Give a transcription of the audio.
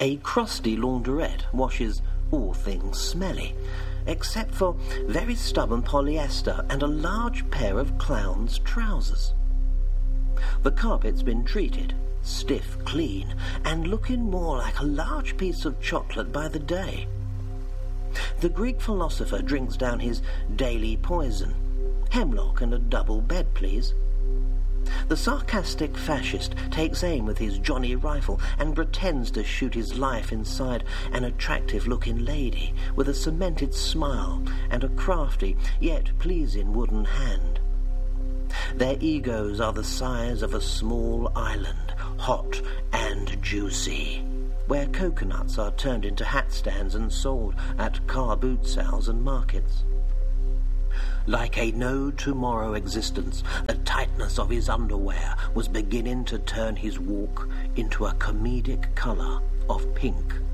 A crusty laundrette washes all things smelly, except for very stubborn polyester and a large pair of clown's trousers. The carpet's been treated, stiff clean, and looking more like a large piece of chocolate by the day. The Greek philosopher drinks down his daily poison. Hemlock and a double bed, please. The sarcastic fascist takes aim with his Johnny rifle and pretends to shoot his life inside an attractive-looking lady with a cemented smile and a crafty yet pleasing wooden hand. Their egos are the size of a small island, hot and juicy, where coconuts are turned into hat stands and sold at car boot sales and markets. Like a no-tomorrow existence, the tightness of his underwear was beginning to turn his walk into a comedic colour of pink.